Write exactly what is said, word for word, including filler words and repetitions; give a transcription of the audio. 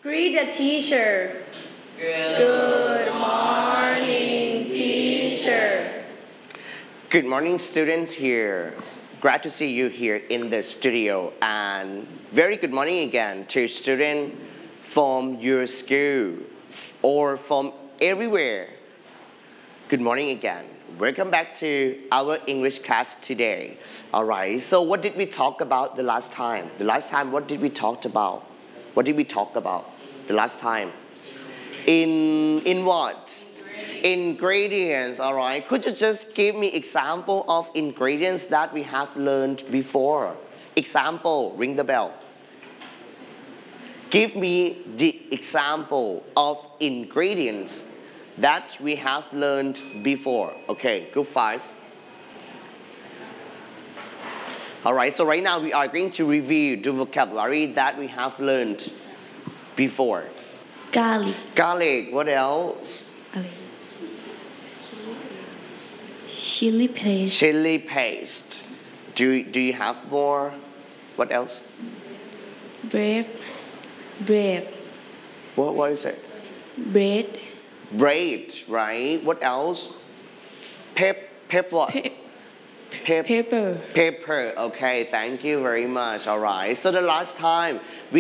Greet the teacher. Good morning, teacher. Good morning, students here. Glad to see you here in the studio, and very good morning again to students from your school or from everywhere. Good morning again. Welcome back to our English class today. All right, so what did we talk about the last time? The last time, what did we talk about? What did we talk about the last time? In, in what? Ingredients, all right. Could you just give me example of ingredients that we have learned before? Example, ring the bell. Give me the example of ingredients that we have learned before. Okay, group five. All right, so right now we are going to review the vocabulary that we have learned before. Garlic. Garlic, what else? Chili paste. Chili paste. Do, do you have more? What else? Bread. Bread. What, what is it? Bread. Bread, right? What else? Pep, pep what? Pe- Pep, pepper. Pepper, okay, thank you very much. All right, so the last time we